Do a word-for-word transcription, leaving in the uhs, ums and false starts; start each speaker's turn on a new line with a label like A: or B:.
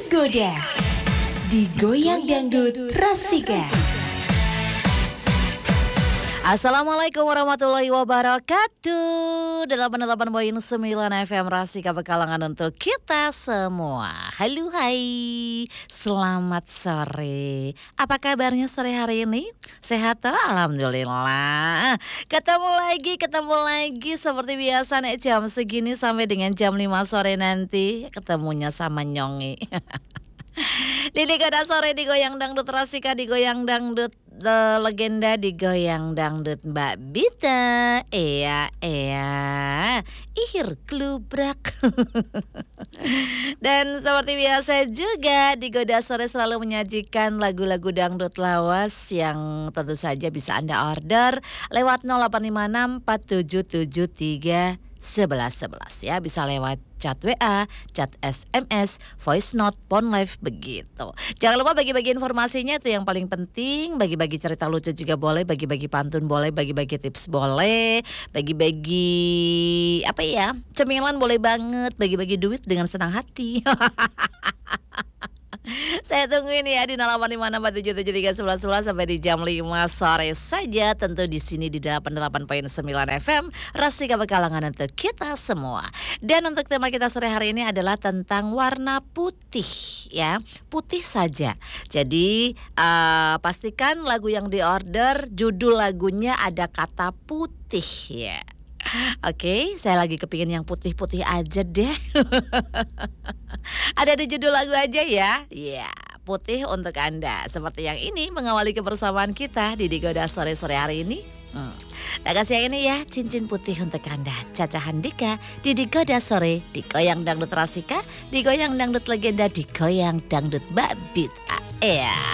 A: tergoda. Digoyang dangdut Rasika.
B: Assalamualaikum warahmatullahi wabarakatuh. delapan puluh delapan koma sembilan F M Rasika Pekalongan untuk kita semua. Halo hai, selamat sore. Apa kabarnya sore hari ini? Sehat toh? Alhamdulillah. Ketemu lagi, ketemu lagi seperti biasa nih jam segini sampai dengan jam lima sore nanti. Ketemunya sama Nyongi. Lili Goda sore di Goyang Dangdut Rasika, di Goyang Dangdut uh, Legenda, di Goyang Dangdut Mbak Bita. Iya, iya. Ihir klubrak. Dan seperti biasa juga di Goda sore selalu menyajikan lagu-lagu dangdut lawas yang tentu saja bisa Anda order lewat nol delapan lima enam empat tujuh tujuh tiga sebelas sebelas ya, bisa lewat chat W A, chat S M S, voice note, phone live begitu. Jangan lupa bagi-bagi informasinya, itu yang paling penting. Bagi-bagi cerita lucu juga boleh, bagi-bagi pantun boleh, bagi-bagi tips boleh, bagi-bagi apa ya, cemilan boleh banget, bagi-bagi duit dengan senang hati. Saya tungguin ya di nol delapan lima enam empat tujuh tujuh tiga sebelas sebelas sampai di jam lima sore saja. Tentu di sini di delapan puluh delapan koma sembilan F M Rasika Pekalongan untuk kita semua. Dan untuk tema kita sore hari ini adalah tentang warna putih ya. Putih saja. Jadi uh, pastikan lagu yang diorder judul lagunya ada kata putih ya. Oke, saya lagi kepingin yang putih-putih aja deh. Ada di judul lagu aja ya. Ya, putih untuk Anda. Seperti yang ini mengawali kebersamaan kita di Digoda sore-sore hari ini. Hmm. Tak kasih yang ini ya, cincin putih untuk Anda. Caca Handika di Digoda sore, di Goyang Dangdut Rasika, di Goyang Dangdut Legenda, di Goyang Dangdut Mbak Bita. Ya.